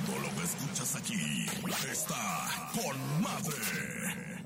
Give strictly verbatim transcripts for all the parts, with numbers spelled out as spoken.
Todo lo que escuchas aquí está con madre.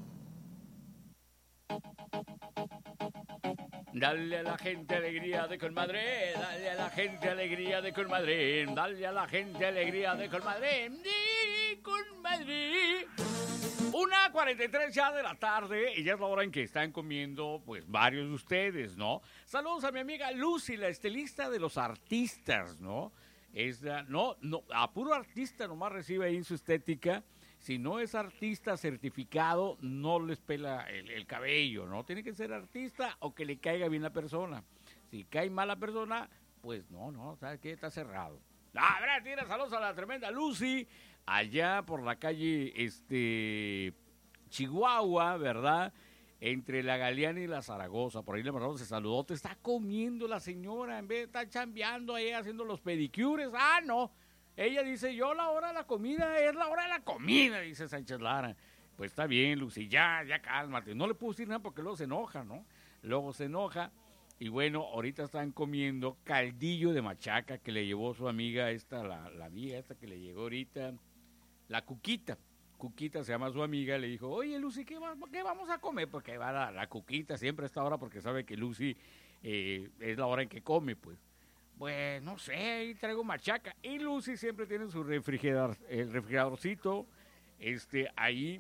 Dale a la gente alegría de Colmadre, dale a la gente alegría de Colmadre, dale a la gente alegría de Colmadre, de Colmadre. Una cuarenta y tres ya de la tarde y ya es la hora en que están comiendo pues varios de ustedes, ¿no? Saludos a mi amiga Lucy, la estilista de los artistas, ¿no? Es la, no, no, a puro artista nomás recibe ahí su estética. Si no es artista certificado, no les pela el, el cabello, ¿no? Tiene que ser artista o que le caiga bien la persona. Si cae mal la persona, pues no, no, ¿sabes qué? Está cerrado. Ah, verdad, tira saludos a la tremenda Lucy, allá por la calle, este, Chihuahua, ¿verdad? Entre la Galeana y la Zaragoza, por ahí le mandamos ese saludote. Está comiendo la señora, en vez de estar chambeando ahí haciendo los pedicures. Ah, no. Ella dice, yo la hora de la comida es la hora de la comida, dice Sánchez Lara. Pues está bien, Lucy, ya, ya cálmate. No le puedo decir nada porque luego se enoja, ¿no? Luego se enoja. Y bueno, ahorita están comiendo caldillo de machaca que le llevó su amiga esta, la, la amiga esta que le llegó ahorita, la Cuquita. Cuquita se llama su amiga, le dijo, oye, Lucy, ¿qué, va, qué vamos a comer? Porque va la, la Cuquita siempre a esta hora porque sabe que Lucy eh, es la hora en que come, pues. Pues no sé, ahí traigo machaca. Y Lucy siempre tiene su refrigerador, el refrigeradorcito, este, ahí,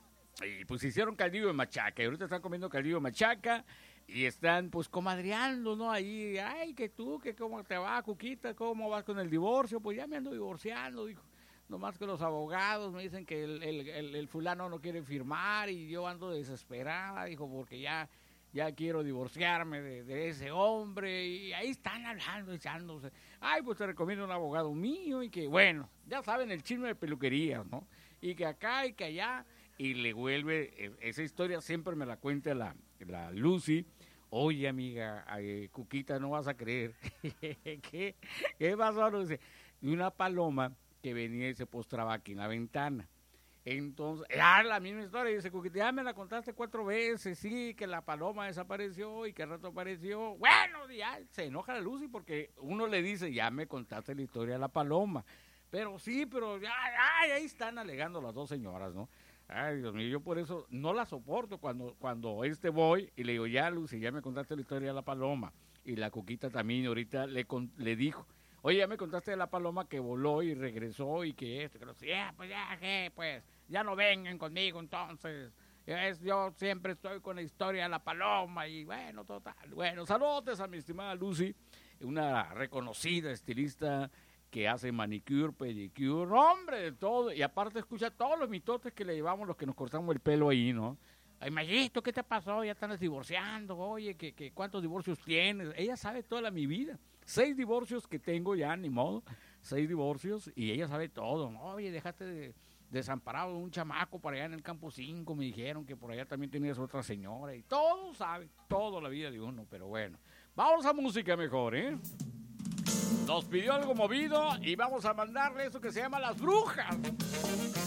y pues hicieron caldillo de machaca, y ahorita están comiendo caldillo de machaca, y están pues comadreando, ¿no? Ahí, ay, que tú, que cómo te va, Cuquita, cómo vas con el divorcio, pues ya me ando divorciando, dijo. Nomás que los abogados me dicen que el, el, el, el fulano no quiere firmar, y yo ando desesperada, dijo, porque ya... ya quiero divorciarme de, de ese hombre, y ahí están hablando, echándose, ay, pues te recomiendo un abogado mío, y que, bueno, ya saben, el chisme de peluquerías, ¿no? Y que acá y que allá, y le vuelve, esa historia siempre me la cuenta la, la Lucy. Oye, amiga, eh, Cuquita, no vas a creer. ¿Qué? ¿Qué pasó, Lucy? Y una paloma que venía y se postraba aquí en la ventana. Entonces, ya la misma historia, dice Cuquita, ya me la contaste cuatro veces, sí, que la paloma desapareció y que al rato apareció. Bueno, ya se enoja la Lucy porque uno le dice, ya me contaste la historia de la paloma. Pero sí, pero ya, ay, ahí están alegando las dos señoras, ¿no? Ay, Dios mío, yo por eso no la soporto cuando, cuando este voy y le digo, ya, Lucy, ya me contaste la historia de la paloma. Y la Cuquita también ahorita le, le dijo, oye, ya me contaste de la paloma que voló y regresó y que esto, que lo yeah, pues ya, ¿qué? Pues ya no vengan conmigo entonces. Es, yo siempre estoy con la historia de la paloma y bueno, total. Bueno, saludos a mi estimada Lucy, una reconocida estilista que hace manicure, pedicure, hombre, de todo. Y aparte escucha todos los mitotes que le llevamos los que nos cortamos el pelo ahí, ¿no? Ay, Mayito, ¿qué te pasó? Ya estás divorciando, oye, ¿qué, qué, ¿cuántos divorcios tienes? Ella sabe toda la, mi vida. Seis divorcios que tengo ya, ni modo. Seis divorcios y ella sabe todo. Oye, dejaste de, desamparado un chamaco por allá en el campo cinco. Me dijeron que por allá también tenías otra señora. Y todo sabe, toda la vida de uno. Pero bueno, vamos a música mejor, ¿eh? Nos pidió algo movido y vamos a mandarle eso que se llama Las Brujas.